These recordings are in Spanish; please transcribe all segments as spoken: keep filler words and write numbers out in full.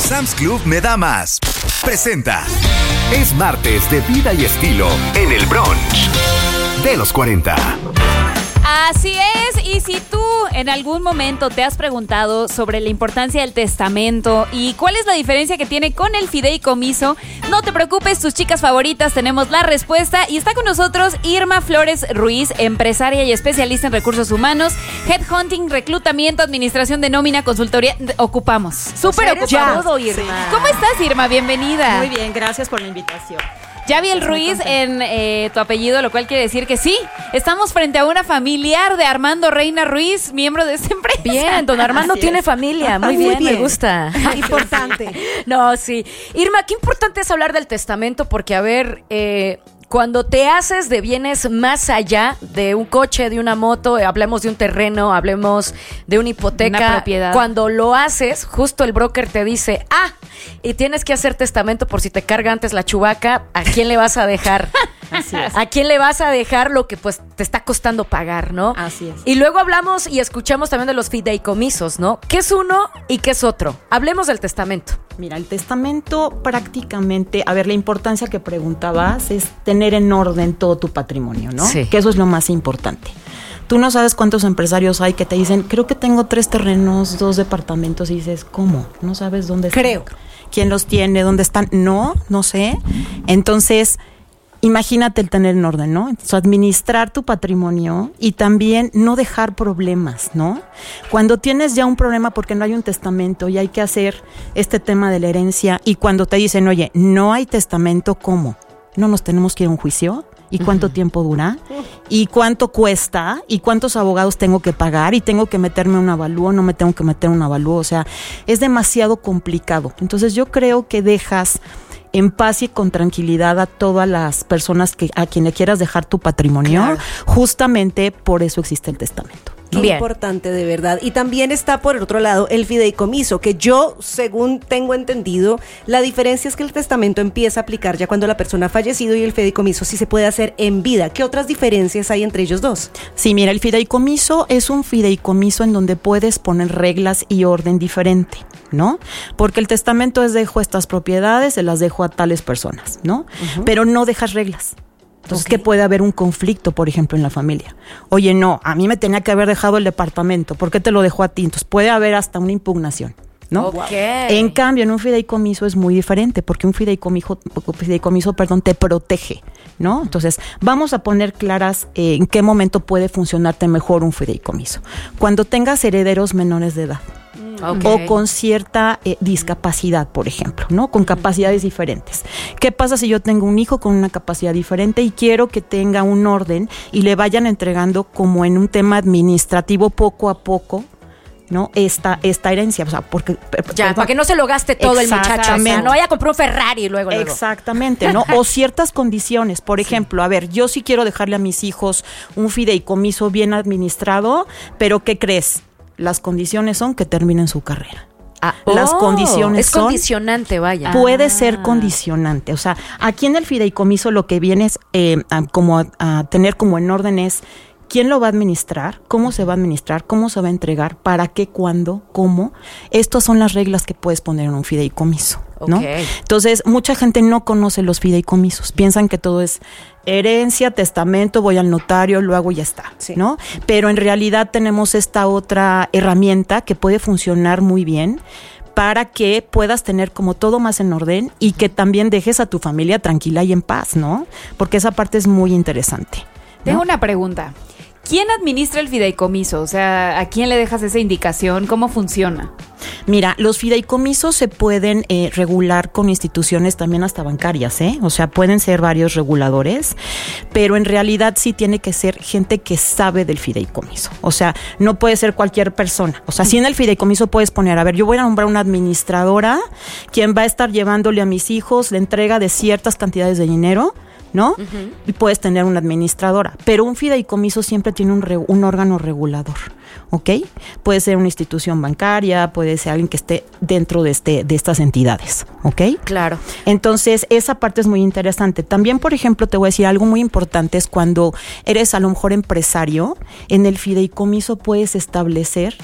Sam's Club me da más. Presenta. Es martes de vida y estilo en el brunch de los cuarenta. Así es, y si tú en algún momento te has preguntado sobre la importancia del testamento y cuál es la diferencia que tiene con el fideicomiso, no te preocupes, tus chicas favoritas tenemos la respuesta y está con nosotros Irma Flores Ruiz, empresaria y especialista en recursos humanos, headhunting, reclutamiento, administración de nómina, consultoría, ocupamos, súper ocupado todo, Irma. Sí. ¿Cómo estás, Irma? Bienvenida. Muy bien, gracias por la invitación. Yaviel Ruiz en eh, tu apellido, lo cual quiere decir que sí, estamos frente a una familiar de Armando Reina Ruiz, miembro de esta empresa. Bien, don Armando Así tiene es. familia, muy, muy bien, bien, me gusta. Importante. No, sí. Irma, qué importante es hablar del testamento, porque a ver, eh, cuando te haces de bienes más allá de un coche, de una moto, hablemos de un terreno, hablemos de una hipoteca, una propiedad. Cuando lo haces, justo el broker te dice, ah, y tienes que hacer testamento por si te carga antes la chubaca, ¿a quién le vas a dejar? Así es. ¿A quién le vas a dejar lo que pues te está costando pagar, no? Así es. Y luego hablamos y escuchamos también de los fideicomisos, ¿no? ¿Qué es uno y qué es otro? Hablemos del testamento. Mira, el testamento prácticamente, a ver, la importancia que preguntabas es tener en orden todo tu patrimonio, ¿no? Sí. Que eso es lo más importante. Tú no sabes cuántos empresarios hay que te dicen, creo que tengo tres terrenos, dos departamentos, y dices, ¿cómo? No sabes dónde están. Creo. ¿Quién los tiene? ¿Dónde están? No, no sé. Entonces, imagínate el tener en orden, ¿no? Entonces, administrar tu patrimonio y también no dejar problemas, ¿no? Cuando tienes ya un problema porque no hay un testamento y hay que hacer este tema de la herencia, y cuando te dicen, oye, no hay testamento, ¿cómo? ¿No nos tenemos que ir a un juicio? ¿Y cuánto uh-huh. tiempo dura? ¿Y cuánto cuesta? ¿Y cuántos abogados tengo que pagar? ¿Y tengo que meterme un avalúo? ¿No me tengo que meter un avalúo? O sea, es demasiado complicado. Entonces yo creo que dejas en paz y con tranquilidad a todas las personas que a quien le quieras dejar tu patrimonio. Claro. Justamente por eso existe el testamento. Qué Bien. Importante, de verdad. Y también está por el otro lado el fideicomiso, que yo, según tengo entendido, la diferencia es que el testamento empieza a aplicar ya cuando la persona ha fallecido y el fideicomiso sí se puede hacer en vida. ¿Qué otras diferencias hay entre ellos dos? Sí, mira, el fideicomiso es un fideicomiso en donde puedes poner reglas y orden diferente, ¿no? Porque el testamento es dejo estas propiedades, se las dejo a tales personas, ¿no? Uh-huh. Pero no dejas reglas. Entonces, okay. ¿qué puede haber un conflicto, por ejemplo, en la familia? Oye, no, a mí me tenía que haber dejado el departamento, ¿por qué te lo dejó a ti? Entonces puede haber hasta una impugnación, ¿no? Okay. En cambio, en un fideicomiso es muy diferente, porque un fideicomiso, fideicomiso perdón, te protege, ¿no? Entonces, vamos a poner claras eh, en qué momento puede funcionarte mejor un fideicomiso. Cuando tengas herederos menores de edad. Okay. O con cierta eh, discapacidad, por ejemplo, ¿no? Con capacidades diferentes. ¿Qué pasa si yo tengo un hijo con una capacidad diferente y quiero que tenga un orden y le vayan entregando como en un tema administrativo poco a poco, ¿no? Esta, esta herencia, o sea, porque... Ya, perdón, para que no se lo gaste todo el muchacho, o sea, no vaya a comprar un Ferrari y luego, luego. Exactamente, ¿no? O ciertas condiciones, por ejemplo, sí. a ver, yo sí quiero dejarle a mis hijos un fideicomiso bien administrado, pero ¿qué crees? Las condiciones son que terminen su carrera. Ah, Las oh, condiciones es son... Es condicionante, vaya. Puede ah. ser condicionante. O sea, aquí en el fideicomiso lo que viene es eh, a, como a, a tener como en orden es quién lo va a administrar, cómo se va a administrar, cómo se va a entregar, para qué, cuándo, cómo. Estas son las reglas que puedes poner en un fideicomiso, ¿no? Okay. Entonces, mucha gente no conoce los fideicomisos. Piensan que todo es herencia, testamento, voy al notario, lo hago y ya está, sí. ¿no? Pero en realidad tenemos esta otra herramienta que puede funcionar muy bien para que puedas tener como todo más en orden y que también dejes a tu familia tranquila y en paz, ¿no? Porque esa parte es muy interesante, ¿no? Tengo una pregunta. ¿Quién administra el fideicomiso? O sea, ¿a quién le dejas esa indicación? ¿Cómo funciona? Mira, los fideicomisos se pueden eh, regular con instituciones también hasta bancarias, ¿eh? O sea, pueden ser varios reguladores, pero en realidad sí tiene que ser gente que sabe del fideicomiso. O sea, no puede ser cualquier persona. O sea, sí en el fideicomiso puedes poner, a ver, yo voy a nombrar una administradora quien va a estar llevándole a mis hijos la entrega de ciertas cantidades de dinero, ¿no? Uh-huh. Y puedes tener una administradora, pero un fideicomiso siempre tiene un, re, un órgano regulador, ¿ok? Puede ser una institución bancaria, puede ser alguien que esté dentro de, este, de estas entidades, ¿ok? Claro. Entonces, esa parte es muy interesante. También, por ejemplo, te voy a decir algo muy importante, es cuando eres a lo mejor empresario, en el fideicomiso puedes establecer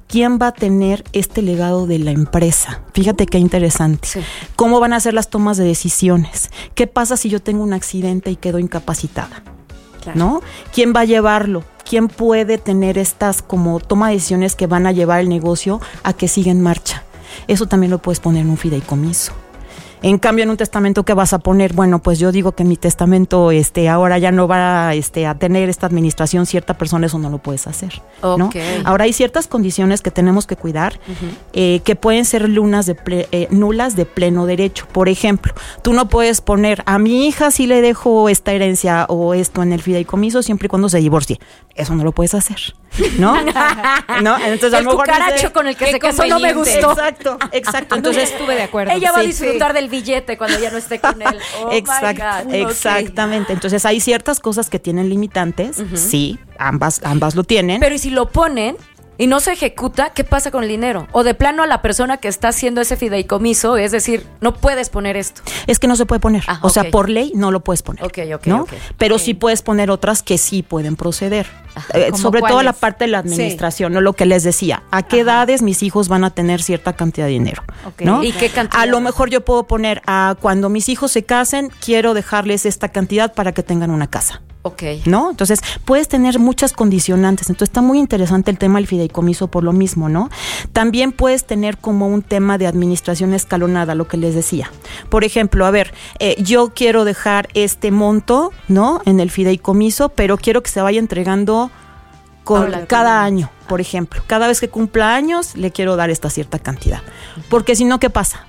¿quién va a tener este legado de la empresa? Fíjate qué interesante. Sí. ¿Cómo van a ser las tomas de decisiones? ¿Qué pasa si yo tengo un accidente y quedo incapacitada? Claro. ¿No? ¿Quién va a llevarlo? ¿Quién puede tener estas como toma de decisiones que van a llevar el negocio a que siga en marcha? Eso también lo puedes poner en un fideicomiso. En cambio, en un testamento, ¿qué vas a poner? Bueno, pues yo digo que mi testamento este, ahora ya no va este, a tener esta administración cierta persona, eso no lo puedes hacer, ¿no? Ok. Ahora hay ciertas condiciones que tenemos que cuidar, uh-huh. eh, que pueden ser lunas de ple, eh, nulas de pleno derecho. Por ejemplo, tú no puedes poner, a mi hija sí le dejo esta herencia o esto en el fideicomiso siempre y cuando se divorcie. Eso no lo puedes hacer, ¿no? ¿No? Entonces, el cucaracho dice, con el que se casó no me gustó. Exacto, exacto. Entonces, no estuve de acuerdo. Ella va sí, a disfrutar sí. del billete cuando ya no esté con él. Oh Exact, my God. Exactamente. Okay. Entonces hay ciertas cosas que tienen limitantes, uh-huh. sí, ambas, ambas lo tienen. Pero ¿y si lo ponen y no se ejecuta, qué pasa con el dinero? O de plano a la persona que está haciendo ese fideicomiso, es decir, no puedes poner esto. Es que no se puede poner. Ah, o okay. sea, por ley no lo puedes poner. Ok, ok, ¿no? ok. Pero okay. sí puedes poner otras que sí pueden proceder. Eh, sobre ¿cuáles? todo la parte de la administración, sí. ¿no? Lo que les decía, a qué Ajá. edades mis hijos van a tener cierta cantidad de dinero, okay. ¿no? ¿Y qué cantidad? A lo mejor yo puedo poner, a cuando mis hijos se casen, quiero dejarles esta cantidad para que tengan una casa. Ok. ¿No? Entonces, puedes tener muchas condicionantes. Entonces, está muy interesante el tema del fideicomiso por lo mismo, ¿no? También puedes tener como un tema de administración escalonada, lo que les decía. Por ejemplo, a ver, eh, yo quiero dejar este monto, ¿no? En el fideicomiso, pero quiero que se vaya entregando con Hola, cada año, por ejemplo. Cada vez que cumpla años, le quiero dar esta cierta cantidad. Porque si no, ¿qué pasa?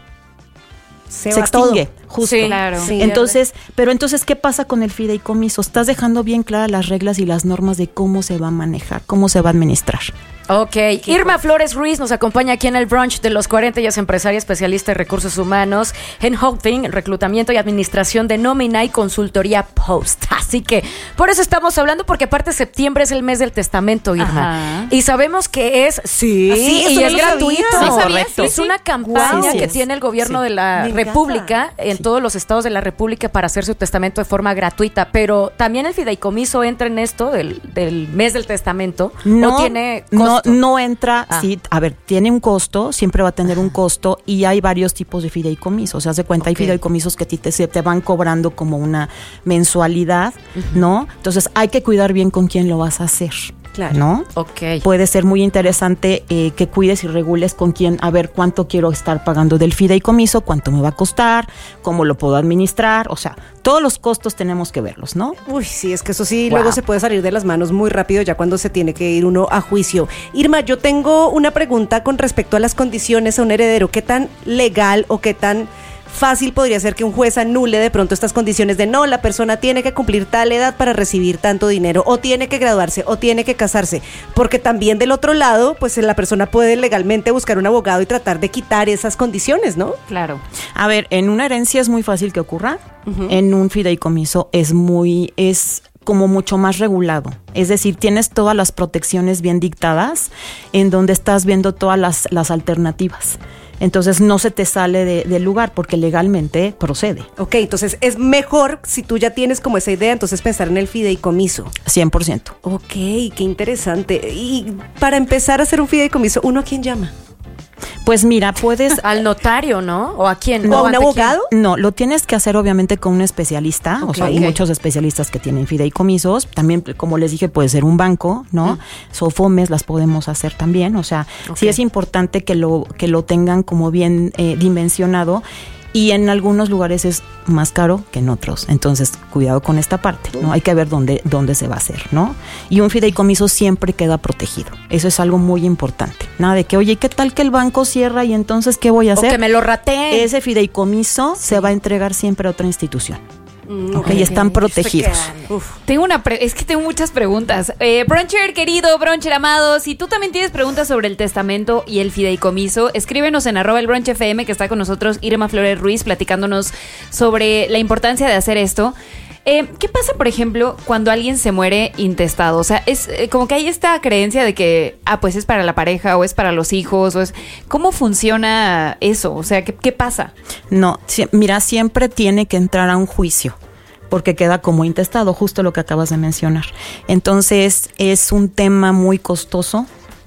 Se, se va extingue, todo. justo. Sí, claro. Sí, entonces, pero entonces, ¿qué pasa con el fideicomiso? Estás dejando bien claras las reglas y las normas de cómo se va a manejar, cómo se va a administrar. Ok, Irma Flores Ruiz nos acompaña aquí en el brunch de los cuarenta. Ella es empresaria especialista en recursos humanos, en Holding, reclutamiento y administración de nómina y consultoría Post. Así que por eso estamos hablando, porque aparte septiembre es el mes del testamento, Irma. Ajá. Y sabemos que es, sí, sí y es gratuito. Sí, correcto. Es una campaña sí, que sí. tiene el gobierno sí. de la Me República, encanta. en sí. todos los estados de la República, para hacer su testamento de forma gratuita. Pero también el fideicomiso entra en esto del, del mes del testamento. No, ¿O tiene no, costo? no entra, Ah. sí, a ver, tiene un costo, siempre va a tener un costo y hay varios tipos de fideicomisos. O sea, se cuenta, Ok. hay fideicomisos que a ti te, se te van cobrando como una mensualidad, uh-huh. ¿no? Entonces hay que cuidar bien con quién lo vas a hacer. Claro. ¿No? Ok. Puede ser muy interesante eh, que cuides y regules con quién, a ver cuánto quiero estar pagando del fideicomiso, cuánto me va a costar, cómo lo puedo administrar, o sea, todos los costos tenemos que verlos, ¿no? Uy, sí, es que eso sí, Wow. luego se puede salir de las manos muy rápido ya cuando se tiene que ir uno a juicio. Irma, yo tengo una pregunta con respecto a las condiciones a un heredero. ¿Qué tan legal o qué tan fácil podría ser que un juez anule de pronto estas condiciones de no, la persona tiene que cumplir tal edad para recibir tanto dinero, o tiene que graduarse, o tiene que casarse? Porque también del otro lado, pues la persona puede legalmente buscar un abogado y tratar de quitar esas condiciones, ¿no? Claro. A ver, en una herencia es muy fácil que ocurra, Uh-huh. en un fideicomiso es muy, es como mucho más regulado. Es decir, tienes todas las protecciones bien dictadas, en donde estás viendo todas las, las alternativas. Entonces no se te sale de, del lugar porque legalmente procede. Ok, entonces es mejor, si tú ya tienes como esa idea, entonces pensar en el fideicomiso. cien por ciento. Ok, qué interesante. Y para empezar a hacer un fideicomiso, ¿uno a quién llama? Pues mira, puedes... Al notario, ¿no? ¿O a quién? ¿O a un ante abogado? No, lo tienes que hacer obviamente con un especialista, Ok. o sea, hay Ok. muchos especialistas que tienen fideicomisos, también como les dije puede ser un banco, ¿no? Mm. Sofomes las podemos hacer también, o sea, Ok. sí es importante que lo que lo tengan como bien eh, dimensionado. Y en algunos lugares es más caro que en otros. Entonces, cuidado con esta parte, ¿no? Hay que ver dónde, dónde se va a hacer, ¿no? Y un fideicomiso siempre queda protegido. Eso es algo muy importante. Nada de que, oye, ¿qué tal que el banco cierra y entonces qué voy a O hacer? que me lo rateen. Ese fideicomiso se va a entregar siempre a otra institución. Mm, Ok, y están protegidos. Uf. Tengo una pre- es que tengo muchas preguntas. Eh, Broncher querido, Broncher amado, si tú también tienes preguntas sobre el testamento y el fideicomiso, escríbenos en arroba el brunch F M, que está con nosotros Irma Flores Ruiz platicándonos sobre la importancia de hacer esto. Eh, ¿Qué pasa, por ejemplo, cuando alguien se muere intestado? O sea, es eh, como que hay esta creencia de que, ah, pues es para la pareja o es para los hijos. O es, ¿cómo funciona eso? O sea, ¿qué, qué pasa? No, si- mira, siempre tiene que entrar a un juicio, porque queda como intestado, justo lo que acabas de mencionar. Entonces, es un tema muy costoso,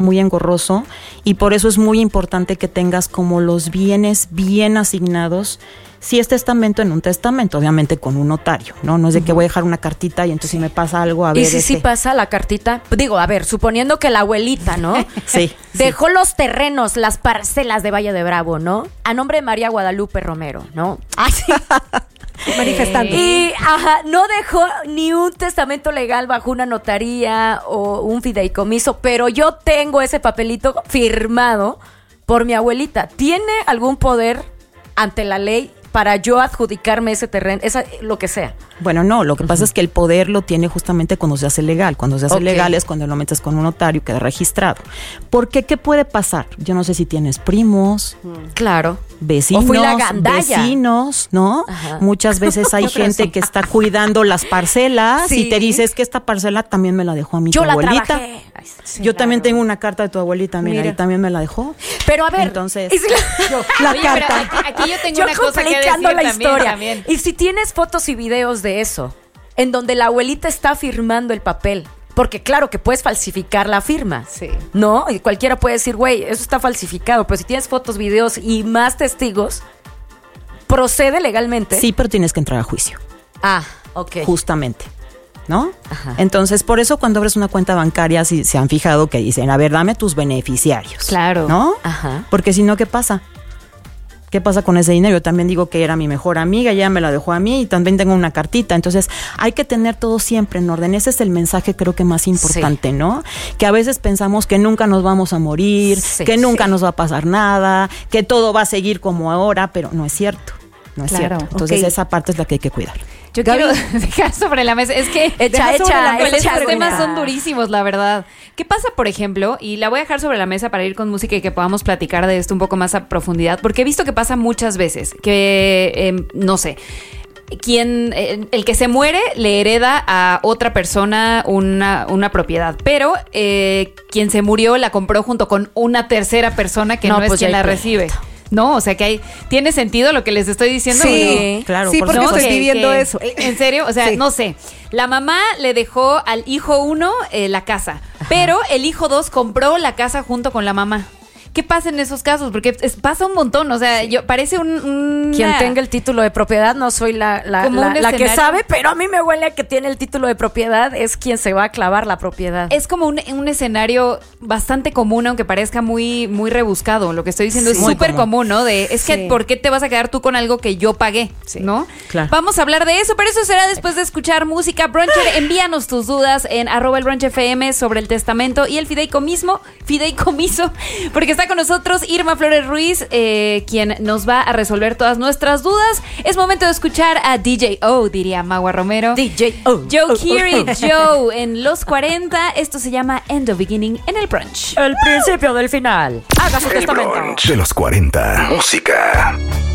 muy engorroso y por eso es muy importante que tengas como los bienes bien asignados. Si es testamento, en un testamento, obviamente con un notario, ¿no? No es de que voy a dejar una cartita y entonces si me pasa algo, a ver. Y si sí este. pasa la cartita, digo, a ver, suponiendo que la abuelita, ¿no? Sí. Dejó los terrenos, las parcelas de Valle de Bravo, ¿no? A nombre de María Guadalupe Romero, ¿no? Ah, sí. Manifestando. Y ajá, no dejó ni un testamento legal bajo una notaría o un fideicomiso, pero yo tengo ese papelito firmado por mi abuelita. ¿Tiene algún poder ante la ley para yo adjudicarme ese terreno, esa, lo que sea? Bueno, no, lo que pasa es que el poder lo tiene justamente cuando se hace legal. Cuando se hace Okay. legal es cuando lo metes con un notario, queda registrado. Porque, ¿qué puede pasar? Yo no sé si tienes primos, Claro. vecinos, O fui la gandalla. vecinos, ¿no? Ajá. Muchas veces hay gente que está cuidando las parcelas Sí. y te dices que esta parcela también me la dejó a mi Yo tu la abuelita. trabajé. Ay, sí, Yo también claro. tengo una carta de tu abuelita, mira, Mira. y también me la dejó. Pero a ver, Entonces, y si la, la Oye, pero carta. aquí, aquí yo tengo yo una cosa que decir complicando la también, historia. también. Y si tienes fotos y videos de eso, en donde la abuelita está firmando el papel, porque claro que puedes falsificar la firma, Sí. ¿no? Y cualquiera puede decir, güey, eso está falsificado, pero si tienes fotos, videos y más testigos, procede legalmente. Sí, pero tienes que entrar a juicio. Ah, ok. Justamente, ¿no? Ajá. Entonces, por eso cuando abres una cuenta bancaria, si se han fijado que dicen, a ver, dame tus beneficiarios. Claro. ¿No? Ajá. Porque si no, ¿qué pasa? ¿Qué pasa con ese dinero? Yo también digo que era mi mejor amiga, ella me la dejó a mí y también tengo una cartita. Entonces, hay que tener todo siempre en orden. Ese es el mensaje creo que más importante, Sí. ¿no? Que a veces pensamos que nunca nos vamos a morir, Sí, que nunca sí. nos va a pasar nada, que todo va a seguir como ahora, pero no es cierto. No es Claro. cierto. Entonces, Ok. esa parte es la que hay que cuidar. Yo Gaby. quiero dejar sobre la mesa. Es que Echa, Deja sobre echa, la mesa Pues echa estos alguna. temas son durísimos, la verdad. ¿Qué pasa, por ejemplo? Y la voy a dejar sobre la mesa para ir con música y que podamos platicar de esto un poco más a profundidad, porque he visto que pasa muchas veces, que, eh, no sé, quien, eh, el que se muere le hereda a otra persona una, una propiedad, pero eh, quien se murió la compró junto con una tercera persona que no, No, es pues quien ya la hay recibe. No, o sea que hay, ¿tiene sentido lo que les estoy diciendo? Sí. ¿O no? Claro, Sí, por porque ¿No? estoy Que- viviendo que- eso. ¿En serio? O sea, Sí. no sé. La mamá le dejó al hijo uno eh, la casa, pero el hijo dos compró la casa junto con la mamá. ¿Qué pasa en esos casos? Porque es- pasa un montón. O sea, yo parece un... un- Quien una- tenga el título de propiedad, no soy la, la, Como la- un la que escenario. sabe, pero a mí me huele a que tiene el título de propiedad, es quien se va a clavar la propiedad. Es como un, un escenario bastante común, aunque parezca muy, muy rebuscado. Lo que estoy diciendo Sí. es Muy súper común. común, ¿no? De, es que, Sí. ¿por qué te vas a quedar tú con algo que yo pagué? Sí. ¿No? Claro. Vamos a hablar de eso, pero eso será después de escuchar música. Bruncher, envíanos tus dudas en arroba el brunch F M sobre el testamento y el fideicomiso, fideicomiso, porque está con nosotros Irma Flores Ruiz, eh, quien nos va a resolver todas nuestras dudas. Es momento de escuchar a D J O, diría Magua Romero. D J O. Joe Keery, Joe, en los cuarenta. Esto se llama End of Beginning en el brunch. El principio del final. Haga su El testamento. brunch de los cuarenta. Música.